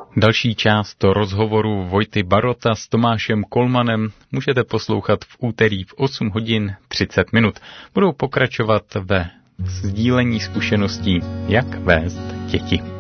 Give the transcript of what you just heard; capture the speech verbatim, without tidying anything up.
Další část rozhovoru Vojty Barota s Tomášem Kolmanem můžete poslouchat v úterý v osm hodin třicet minut. Budou pokračovat ve sdílení zkušeností, jak vést děti.